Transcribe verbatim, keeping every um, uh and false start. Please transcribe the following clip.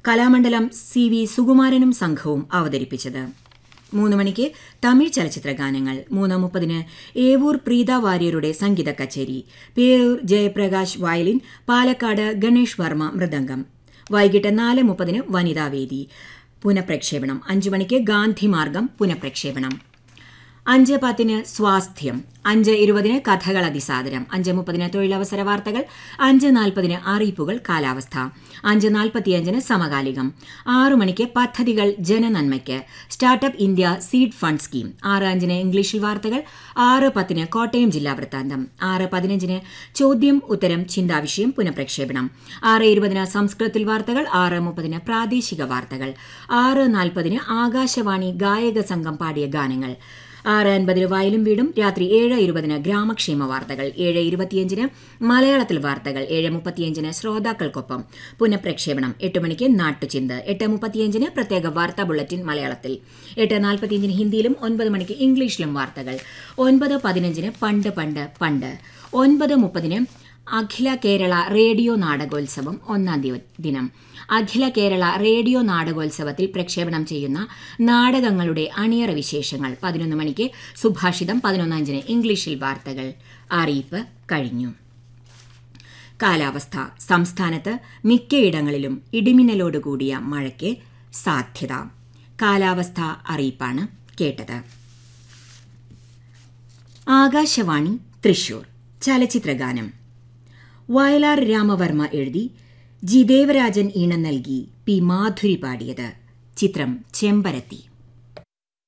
Kalamandalam C V സുകുമാരനും സംഘവും അവതരിപ്പിച്ചത്. മൂന്ന് മണിക്ക് തമിഴ് ചലച്ചിത്ര ഗാനങ്ങൾ. മൂന്ന് മുപ്പതിന് ഏവൂർ പ്രീത വാര്യരുടെ സംഗീത കച്ചേരി. പേരൂർ ജയപ്രകാശ് വയലിൻ, പാലക്കാട് ഗണേഷ് വർമ്മ മൃദംഗം. വൈകിട്ട് നാല് മുപ്പതിന് വനിതാവേദി പുനഃപ്രക്ഷേപണം. അഞ്ചു മണിക്ക് ഗാന്ധിമാർഗം പുനഃപ്രക്ഷേപണം. അഞ്ച് പത്തിന് സ്വാസ്ഥ്യം. അഞ്ച് ഇരുപതിന് കഥകൾ അതിസാദരം. അഞ്ച് മുപ്പതിന് തൊഴിലവസര വാർത്തകൾ. അഞ്ച് നാൽപ്പതിന് അറിയിപ്പുകൾ കാലാവസ്ഥ. അഞ്ച് നാൽപ്പത്തിയഞ്ചിന് സമകാലികം. ആറു മണിക്ക് പദ്ധതികൾ ജനനന്മയ്ക്ക് startup India seed fund scheme. ആറ് അഞ്ചിന് ഇംഗ്ലീഷിൽ വാർത്തകൾ. ആറ് പത്തിന് കോട്ടയം ജില്ലാ വൃത്താന്തം. ആറ് പതിനഞ്ചിന് ചോദ്യം ഉത്തരം ചിന്താവിഷയം പുനഃപ്രക്ഷേപണം. ആറ് ഇരുപതിന് സംസ്കൃതത്തിൽ വാർത്തകൾ. ആറ് മുപ്പതിന് പ്രാദേശിക വാർത്തകൾ. ആറ് നാൽപ്പതിന് ആകാശവാണി ഗായക സംഘം പാടിയ ഗാനങ്ങൾ. ആറ് അൻപതിന് വയലും വീടും. രാത്രി ഏഴ് ഇരുപതിന് ഗ്രാമക്ഷേമ വാർത്തകൾ. ഏഴ് ഇരുപത്തിയഞ്ചിന് മലയാളത്തിൽ വാർത്തകൾ. ഏഴ് മുപ്പത്തിയഞ്ചിന് ശ്രോതാക്കൾക്കൊപ്പം പുനഃപ്രക്ഷേപണം. എട്ട് മണിക്ക് നാട്ടുചിന്ത്. എട്ട് മുപ്പത്തിയഞ്ചിന് പ്രത്യേക വാർത്താ ബുള്ളറ്റിൻ മലയാളത്തിൽ. എട്ട് നാൽപ്പത്തിയഞ്ചിന് ഹിന്ദിയിലും ഒൻപത് മണിക്ക് ഇംഗ്ലീഷിലും വാർത്തകൾ. ഒൻപത് പതിനഞ്ചിന് പണ്ട് പണ്ട് പണ്ട്. ഒൻപത് മുപ്പതിന് അഖില കേരള റേഡിയോ നാടകോത്സവം ഒന്നാം ദിനം. അഖില കേരള റേഡിയോ നാടകോത്സവത്തിൽ പ്രക്ഷേപണം ചെയ്യുന്ന നാടകങ്ങളുടെ അണിയറ വിശേഷങ്ങൾ. പതിനൊന്ന് മണിക്ക് സുഭാഷിതം. പതിനൊന്നഞ്ചിന് ഇംഗ്ലീഷിൽ വാർത്തകൾ. അറിയിപ്പ് കഴിഞ്ഞു. കാലാവസ്ഥ. സംസ്ഥാനത്ത് മിക്കയിടങ്ങളിലും ഇടിമിന്നലോടുകൂടിയ മഴയ്ക്ക് സാധ്യത. കാലാവസ്ഥ അറിയിപ്പാണ് കേട്ടത്. ആകാശവാണി തൃശൂർ. ചലച്ചിത്രഗാനം. വയലാർ രാമവർമ്മ എഴുതി ജി ദേവരാജൻ ഈണം നൽകി പി മാധുരി പാടിയത്. ചിത്രം ചെമ്പരത്തി.